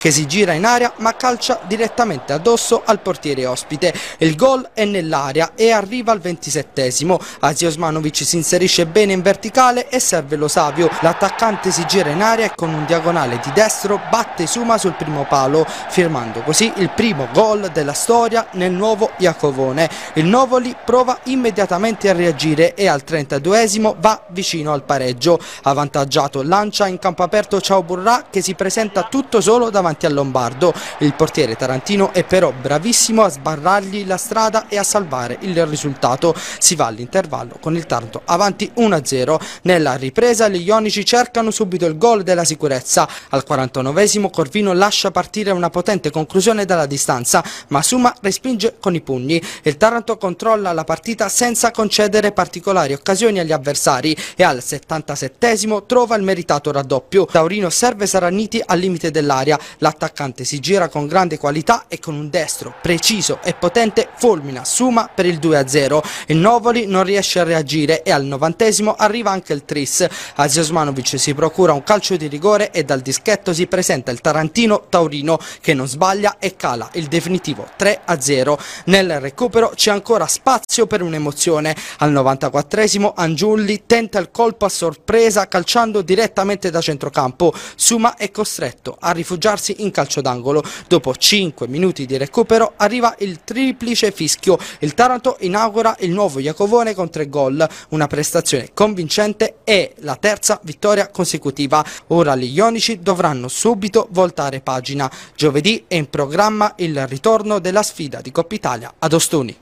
che si gira in aria ma calcia direttamente addosso al portiere ospite. Il gol è nell'area e arriva al 27esimo. Asia Osmanovic si inserisce bene in verticale e serve lo Savio. L'attaccante si gira in aria e con un diagonale di destro batte Suma sul primo palo, firmando così il primo gol della storia nel nuovo Iacovone. Il Novoli prova immediatamente a reagire e al 32esimo va vicino al pareggio. Avvantaggiato lancia in campo aperto Ciao Burrà, che si presenta tutto solo davanti al Lombardo. Il portiere tarantino è però bravissimo a sbarrargli la strada e a salvare il risultato. Si va all'intervallo con il Taranto avanti 1-0. Nella ripresa gli ionici cercano subito il gol della sicurezza. Al 49esimo Corvino lascia partire una potente conclusione dalla distanza, ma Suma respinge con i pugni. Il Taranto controlla la partita senza concedere particolari occasioni agli avversari e al 77esimo trova il meritato raddoppio. Taurino serve Saranniti al limite dell'area. L'attaccante si gira con grande qualità e con un destro preciso e potente fulmina Suma per il 2-0. Il Novoli non riesce a reagire e al 90esimo arriva anche il tris. Asia Osmanovic si procura un calcio di rigore e dal dischetto si presenta il tarantino Taurino, che non sbaglia e cala il definitivo 3-0. Nel recupero c'è ancora spazio per un'emozione. Al 94esimo Angiulli tenta il colpo a sorpresa calciando direttamente da centrocampo. Suma è costretto a rifugiarsi in calcio d'angolo. Dopo 5 minuti di recupero arriva il triplice fischio. Il Taranto inaugura il nuovo Iacovone con 3 gol, una prestazione convincente e la terza vittoria consecutiva. Ora gli ionici dovranno subito voltare pagina. Giovedì è in programma il ritorno della sfida di Coppa Italia ad Ostuni.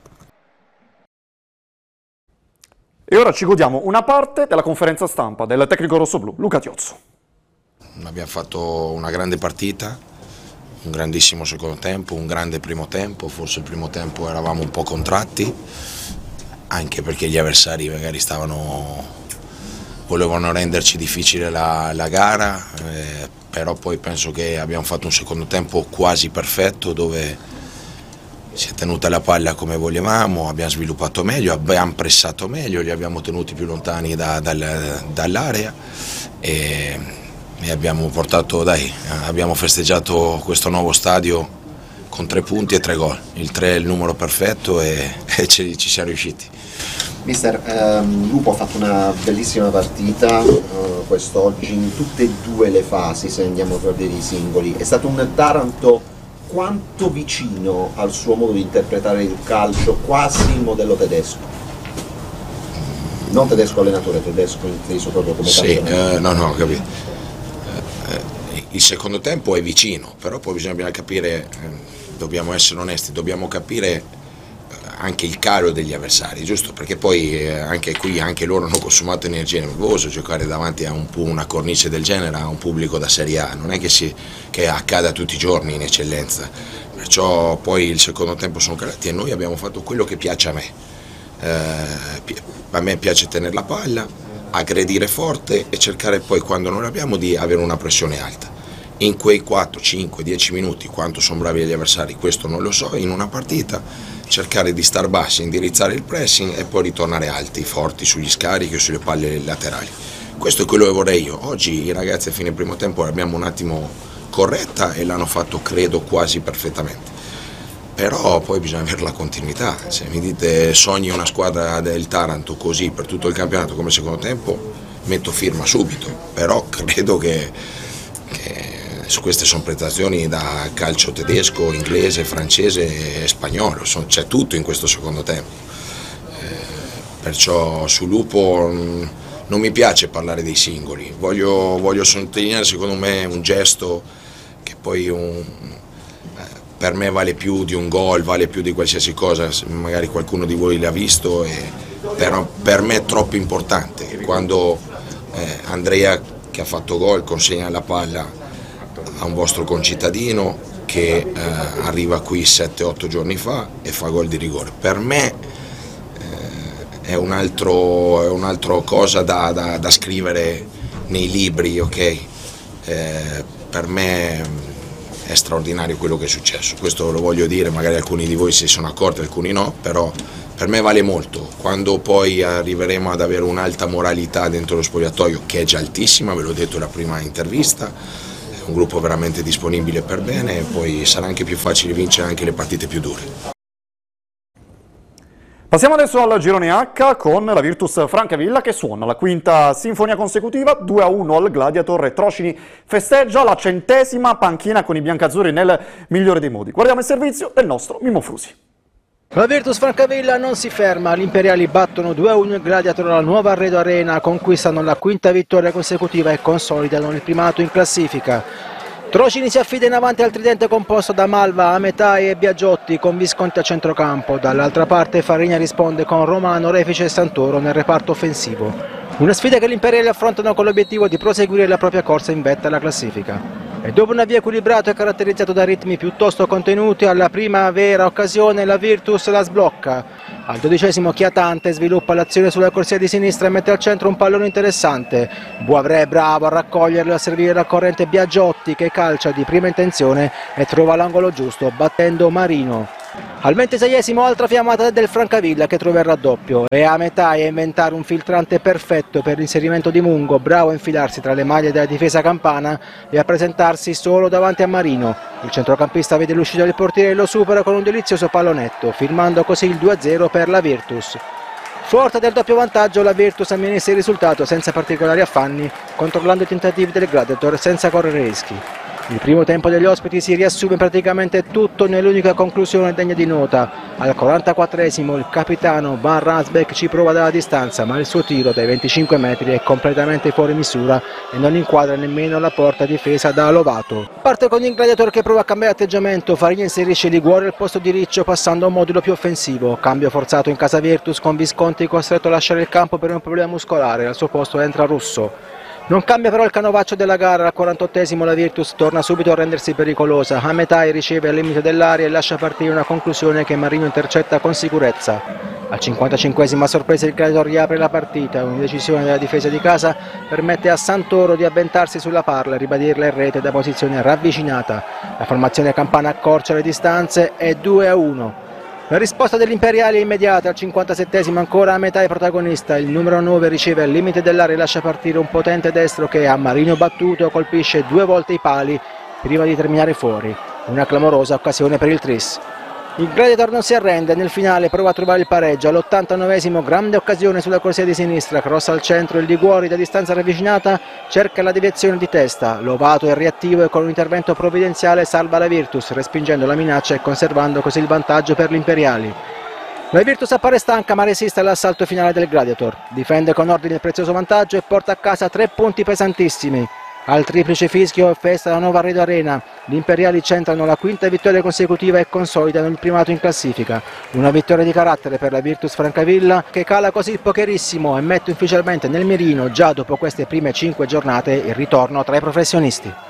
E ora ci godiamo una parte della conferenza stampa del tecnico rossoblù Luca Tiozzo. Abbiamo fatto una grande partita, un grandissimo secondo tempo, un grande primo tempo. Forse il primo tempo eravamo un po' contratti, anche perché gli avversari magari volevano renderci difficile la gara, però poi penso che abbiamo fatto un secondo tempo quasi perfetto, dove si è tenuta la palla come volevamo, abbiamo sviluppato meglio, abbiamo pressato meglio, li abbiamo tenuti più lontani dall'area e abbiamo abbiamo festeggiato questo nuovo stadio con 3 punti e 3 gol. Il 3 è il numero perfetto e ci siamo riusciti. Mister, Lupo ha fatto una bellissima partita quest'oggi in tutte e 2 le fasi, se andiamo a vedere i singoli. È stato un Taranto quanto vicino al suo modo di interpretare il calcio, quasi il modello tedesco. Non tedesco allenatore, tedesco inteso proprio come campionato. No, ho capito. Il secondo tempo è vicino, però poi bisogna capire, dobbiamo essere onesti, dobbiamo capire anche il calo degli avversari, giusto? Perché poi anche qui anche loro hanno consumato energia nervosa. Giocare davanti a una cornice del genere a un pubblico da Serie A non è che accada tutti i giorni in eccellenza, perciò poi il secondo tempo sono calati e noi abbiamo fatto quello che piace a me. A me piace tenere la palla, aggredire forte e cercare poi, quando non l'abbiamo, di avere una pressione alta. In quei 4, 5, 10 minuti, quanto sono bravi gli avversari, questo non lo so, in una partita cercare di star bassi, indirizzare il pressing e poi ritornare alti, forti sugli scarichi o sulle palle laterali. Questo è quello che vorrei io. Oggi i ragazzi a fine primo tempo l'abbiamo un attimo corretta e l'hanno fatto, credo, quasi perfettamente. Però poi bisogna avere la continuità. Se mi dite sogni una squadra del Taranto così per tutto il campionato come secondo tempo, metto firma subito, però credo che queste sono prestazioni da calcio tedesco, inglese, francese e spagnolo, c'è tutto in questo secondo tempo. Perciò su Lupo non mi piace parlare dei singoli, voglio sottolineare secondo me un gesto che poi per me vale più di un gol, vale più di qualsiasi cosa. Magari qualcuno di voi l'ha visto, però per me è troppo importante. Quando Andrea, che ha fatto gol, consegna la palla a un vostro concittadino che arriva qui 7-8 giorni fa e fa gol di rigore, per me è un altro cosa da scrivere nei libri, ok? Per me è straordinario quello che è successo, questo lo voglio dire, magari alcuni di voi si sono accorti, alcuni no, però per me vale molto. Quando poi arriveremo ad avere un'alta moralità dentro lo spogliatoio, che è già altissima, ve l'ho detto nella prima intervista, un gruppo veramente disponibile per bene e poi sarà anche più facile vincere anche le partite più dure. Passiamo adesso al girone H con la Virtus Francavilla che suona la quinta sinfonia consecutiva, 2-1 al Gladiator e Trocini festeggia la 100ª panchina con i biancazzurri nel migliore dei modi. Guardiamo il servizio del nostro Mimmo Frusi. La Virtus Francavilla non si ferma, gli imperiali battono 2-1 il Gladiator alla nuova Arredo Arena, conquistano la quinta vittoria consecutiva e consolidano il primato in classifica. Trocini si affida in avanti al tridente composto da Malva, Ametai e Biagiotti con Visconti a centrocampo. Dall'altra parte Farigna risponde con Romano, Refice e Santoro nel reparto offensivo. Una sfida che gli imperiali affrontano con l'obiettivo di proseguire la propria corsa in vetta alla classifica. E dopo un avvio equilibrato e caratterizzato da ritmi piuttosto contenuti, alla prima vera occasione la Virtus la sblocca. Al 12° Chiatante sviluppa l'azione sulla corsia di sinistra e mette al centro un pallone interessante. Boivre è bravo a raccoglierlo e a servire la corrente Biagiotti che calcia di prima intenzione e trova l'angolo giusto battendo Marino. Al 26° altra fiammata del Francavilla che trova il raddoppio e Ametai a inventare un filtrante perfetto per l'inserimento di Mungo, bravo a infilarsi tra le maglie della difesa campana e a presentarsi solo davanti a Marino. Il centrocampista vede l'uscita del portiere e lo supera con un delizioso pallonetto, firmando così il 2-0 per la Virtus. Forte del doppio vantaggio, la Virtus amministra il risultato senza particolari affanni, controllando i tentativi del Gladiator senza correre rischi. Il primo tempo degli ospiti si riassume praticamente tutto nell'unica conclusione degna di nota. Al 44° il capitano Van Ransbeck ci prova dalla distanza, ma il suo tiro dai 25 metri è completamente fuori misura e non inquadra nemmeno la porta difesa da Lovato. Parte con il Gladiator che prova a cambiare atteggiamento, Farigna inserisce Liguori al posto di Riccio passando a un modulo più offensivo. Cambio forzato in casa Virtus con Visconti costretto a lasciare il campo per un problema muscolare, al suo posto entra Russo. Non cambia però il canovaccio della gara, al 48° la Virtus torna subito a rendersi pericolosa, Ametai riceve al limite dell'area e lascia partire una conclusione che Marino intercetta con sicurezza. Al 55° a sorpresa il Gladiator riapre la partita, un'indecisione della difesa di casa permette a Santoro di avventarsi sulla palla e ribadirla in rete da posizione ravvicinata. La formazione campana accorcia le distanze e 2-1. La risposta degli imperiali è immediata, al 57° ancora Ametai protagonista, il numero 9 riceve al limite dell'area e lascia partire un potente destro che a Marino battuto colpisce 2 volte i pali prima di terminare fuori, una clamorosa occasione per il Tris. Il Gladiator non si arrende, nel finale prova a trovare il pareggio, all'89° grande occasione sulla corsia di sinistra, cross al centro, il Liguori da distanza ravvicinata cerca la deviazione di testa, Lovato è reattivo e con un intervento provvidenziale salva la Virtus, respingendo la minaccia e conservando così il vantaggio per gli imperiali. La Virtus appare stanca ma resiste all'assalto finale del Gladiator, difende con ordine il prezioso vantaggio e porta a casa 3 punti pesantissimi. Al triplice fischio festa la nuova Arredo Arena, gli imperiali centrano la quinta vittoria consecutiva e consolidano il primato in classifica. Una vittoria di carattere per la Virtus Francavilla che cala così il pokerissimo e mette ufficialmente nel mirino, già dopo queste prime 5 giornate, il ritorno tra i professionisti.